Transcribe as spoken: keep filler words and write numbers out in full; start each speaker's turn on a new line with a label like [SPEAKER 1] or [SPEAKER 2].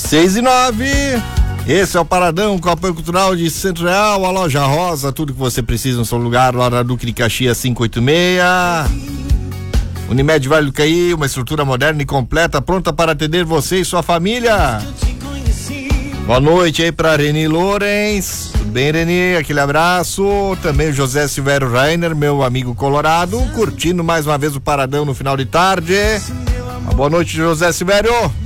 [SPEAKER 1] seis e nove. Esse é o Paradão com o apoio cultural de Centro Real, a Loja Rosa, tudo que você precisa no seu lugar, lá na Duque de Caxias quinhentos e oitenta e seis. Unimed Vale do Caí, uma estrutura moderna e completa, pronta para atender você e sua família. Boa noite aí pra Reni Lorenz. Tudo bem, Reni? Aquele abraço. Também o José Silvério Rainer, meu amigo colorado, curtindo mais uma vez o Paradão no final de tarde. Uma boa noite, José Silvério.